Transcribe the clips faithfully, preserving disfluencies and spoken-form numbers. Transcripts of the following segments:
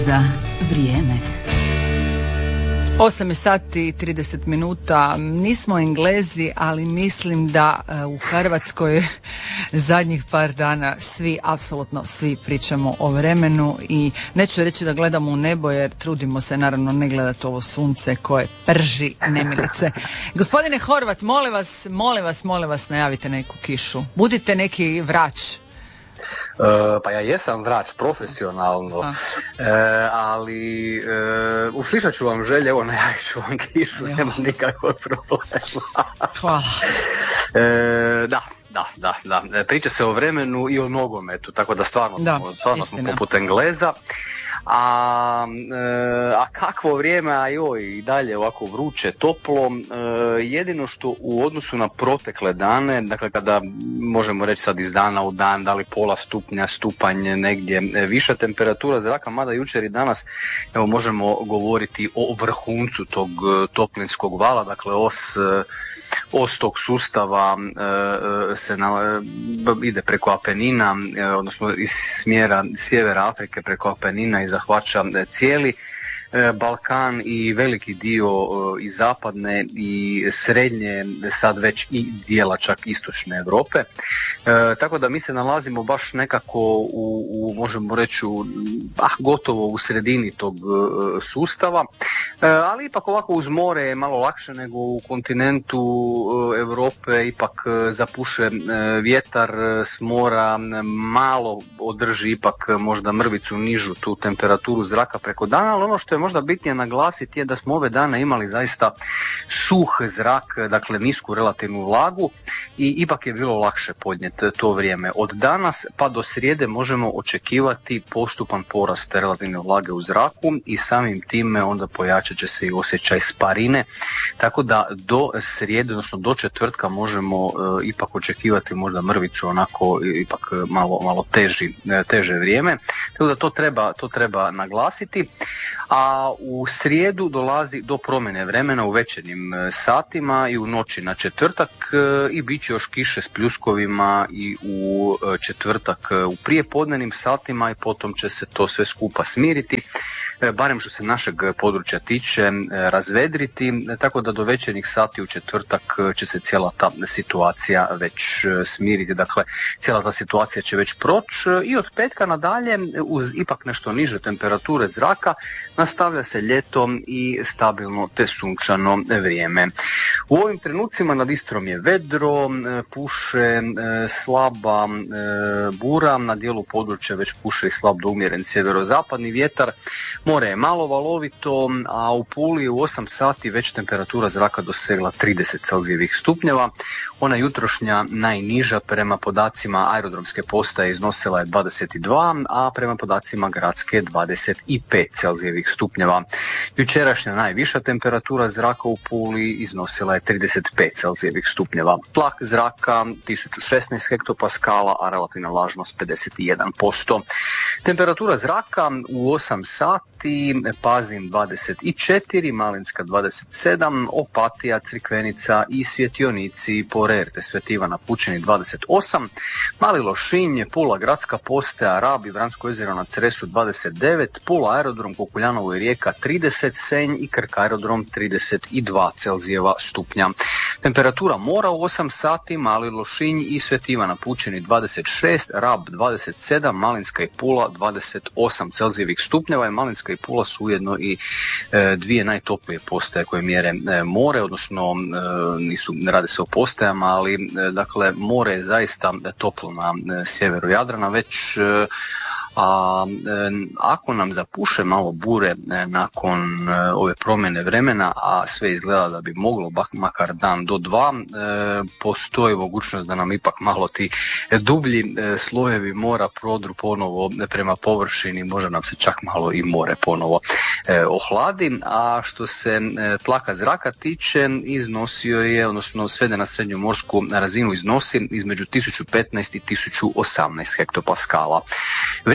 Za vrijeme. osam je sati i trideset minuta. Nismo Englezi, ali mislim da u Hrvatskoj zadnjih par dana svi, apsolutno svi pričamo o vremenu i neću reći da gledamo u nebo jer trudimo se naravno ne gledati ovo sunce koje prži nemilice. Gospodine Horvat, molim vas, molim vas, molim vas najavite neku kišu. Budite neki vrač. Uh, pa ja jesam vrač profesionalno, uh, ali uh, uslišat ću vam želje, evo najavit ću vam kišu, jo. Nema nikakvog problema. Hvala. uh, da, da, da, da. Priča se o vremenu i o nogometu, tako da stvarno, da, stvarno smo poput Engleza. A, e, a kakvo vrijeme, a joj, i dalje ovako vruće, toplo, e, jedino što u odnosu na protekle dane, dakle kada možemo reći sad iz dana u dan, da li pola stupnja, stupanj negdje viša temperatura zraka, mada jučer i danas evo možemo govoriti o vrhuncu tog toplinskog vala, dakle os os tog sustava e, se na, ide preko Apenina, e, odnosno iz smjera sjevera Afrike preko Apenina i zahvaća cijeli e, Balkan i veliki dio e, i zapadne i srednje, sad već i dijela čak istočne Europe. E, tako da mi se nalazimo baš nekako u, u možemo reći, u, ah, gotovo u sredini tog e, sustava. E, ali ipak ovako uz more je malo lakše nego u kontinentu e, Europe, ipak e, zapuše e, vjetar s mora, malo održi ipak možda mrvicu nižu tu temperaturu zraka preko dana, ali ono što je možda bitnije naglasiti je da smo ove dane imali zaista suh zrak, dakle nisku relativnu vlagu i ipak je bilo lakše podnijeti to vrijeme. Od danas pa do srijede možemo očekivati postupan porast relativne vlage u zraku i samim time onda pojačat će se i osjećaj sparine, tako da do srijede, odnosno do četvrtka možemo e, ipak očekivati možda mrvicu, onako ipak malo, malo teži, teže vrijeme, tako da to treba, to treba naglasiti. A u srijedu dolazi do promjene vremena u večernjim satima i u noći na četvrtak i bit će još kiše s pljuskovima i u četvrtak u prijepodnevnim satima i potom će se to sve skupa smiriti, barem što se našeg područja tiče, razvedriti, tako da do večernjih sati u četvrtak će se cijela ta situacija već smiriti, dakle cijela ta situacija će već proći i od petka nadalje uz ipak nešto niže temperature zraka nastavlja se ljeto i stabilno te sunčano vrijeme. U ovim trenucima nad Istrom je vedro, puše slaba bura, na dijelu područja već puše i slab do umjeren sjeverozapadni vjetar, more je malo valovito, a u Puli u osam sati već temperatura zraka dosegla trideset celzijevih stupnjeva. Ona jutrošnja najniža prema podacima aerodromske postaje iznosila je dvadeset dva, a prema podacima gradske dvadeset pet celzijevih stupnjeva. Jučerašnja najviša temperatura zraka u Puli iznosila je trideset pet celzijevih stupnjeva. Tlak zraka tisuću šesnaest hektopaskala, a relativna vlažnost pedeset jedan posto. Temperatura zraka u osam sati, Pazin dvadeset četiri, Malinska dvadeset sedam, Opatija, Crikvenica i Svjetionici, Porer te Sveti Ivan na Pučini dvadeset osam, Mali Lošinj, Pula gradska postaja, Rab i Vransko jezero na Cresu dvadeset devet, Pula aerodrom, Kukuljanovo i Rijeka trideset, Senj i Krk aerodrom trideset dva celzijeva stupnja. Temperatura mora u osam sati, Mali Lošinj i Sveti Ivan na Pučini dvadeset šest, Rab dvadeset sedam, Malinska i Pula dvadeset osam celzijevih stupnjeva i Malinska i Pula su ujedno i e, dvije najtoplije postaje koje mjere e, more, odnosno e, nisu, ne radi se o postajama, ali e, dakle more je zaista toplo na e, sjeveru Jadrana već e, a e, ako nam zapuše malo bure e, nakon e, ove promjene vremena, a sve izgleda da bi moglo bak, makar dan do dva, e, postoji mogućnost da nam ipak malo ti dublji e, slojevi mora prodru ponovo prema površini, može nam se čak malo i more ponovo e, ohladi, a što se e, tlaka zraka tiče, iznosio je, odnosno svede na srednju morsku razinu iznosi između tisuću petnaest i tisuću osamnaest hektopaskala. Vrijeme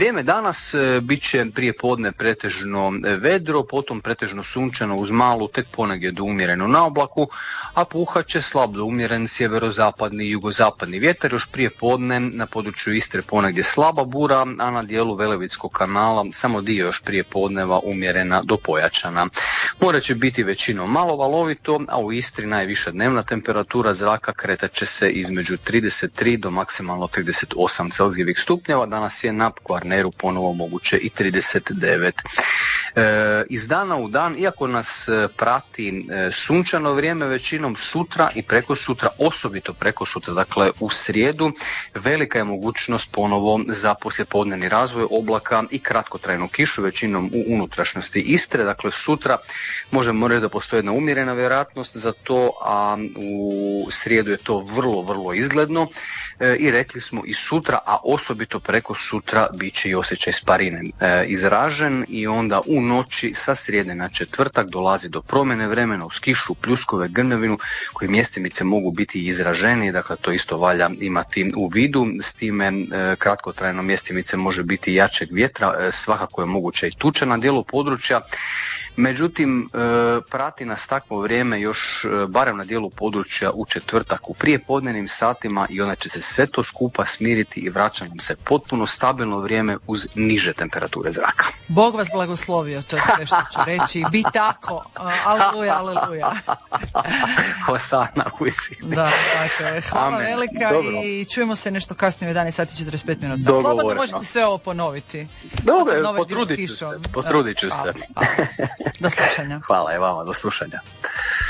Vrijeme danas bit će prije podne pretežno vedro, potom pretežno sunčano uz malu, tek ponegdje do umjereno na oblaku, a puhat će slab do umjeren sjeverozapadni i jugozapadni vjetar. Još prije podne na području Istre ponegdje slaba bura, a na dijelu Velebitskog kanala samo dio još prije podneva umjerena do pojačana. More će biti većinom malo valovito, a u Istri najviša dnevna temperatura zraka kretat će se između trideset tri do maksimalno trideset osam celzijevih stupnjeva. Danas je na Kvarneru ponovo moguće i trideset devet. E, iz dana u dan, iako nas prati e, sunčano vrijeme, većinom sutra i preko sutra, osobito preko sutra, dakle u srijedu, velika je mogućnost ponovo za poslijepodnevni razvoj oblaka i kratkotrajnu kišu, većinom u unutrašnjosti Istre. Dakle, sutra možemo reći da postoji jedna umjerena vjerojatnost za to, a u srijedu je to vrlo, vrlo izgledno. E, I rekli smo i sutra, a osobito preko sutra bit će i osjećaj sparine e, izražen, i onda u noći sa srijede na četvrtak dolazi do promjene vremena uz kišu, pljuskove, grmljavinu koji mjestimice mogu biti izraženi, dakle to isto valja imati u vidu. S time e, kratkotrajno mjestimice može biti jačeg vjetra, e, svakako je moguće i tuča na dijelu područja. Međutim, e, prati nas takvo vrijeme još e, barem na dijelu područja u četvrtak u prijepodnevnim satima, i onda će se sve to skupa smiriti i vraća nam se potpuno stabilno vrijeme uz niže temperature zraka. Bog vas blagoslovio, to je sve što ću reći. Bi tako. Aleluja, aleluja. Hosana u visini. Da, tako je. Hvala Amen. Velika. Dobro. I čujemo se nešto kasnije u jedanaest sati i četrdeset pet minuta. Slobodno možete sve ovo ponoviti. Dobro, potrudit ću se. Potrudit ću se. Do slušanja. Hvala i vama, do slušanja.